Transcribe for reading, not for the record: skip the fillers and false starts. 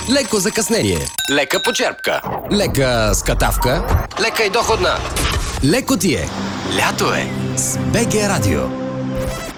леко закъснение, Лека почерпка. лека скатавка, Лека и доходна. леко ти е Лято е. с БГ Радио.